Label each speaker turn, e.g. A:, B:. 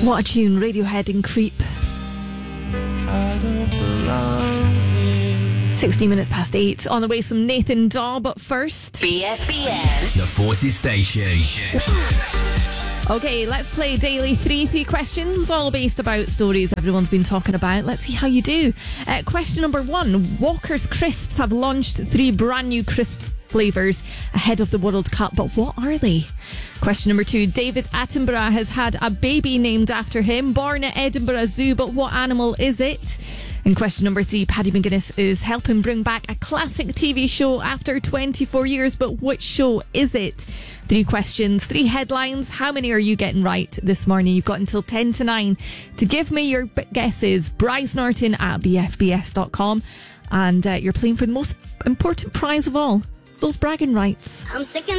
A: What a tune, Radiohead and Creep.
B: I don't belong here.
A: 16 minutes past 8. On the way, some Nathan Daw, but first...
C: BFBS.
D: The Forces Station.
A: Okay, let's play Daily 3 questions, all based about stories everyone's been talking about. Let's see how you do. Question number 1. Walker's Crisps have launched 3 brand new crisp flavours ahead of the World Cup, but what are they? Question number 2. David Attenborough has had a baby named after him, born at Edinburgh Zoo, but what animal is it? And question number 3. Paddy McGuinness is helping bring back a classic TV show after 24 years, but which show is it? 3 questions, 3 headlines. How many are you getting right this morning? You've got until 10 to 9 to give me your guesses. Bryce Norton at bfbs.com. And you're playing for the most important prize of all. It's those bragging rights.
C: I'm sick and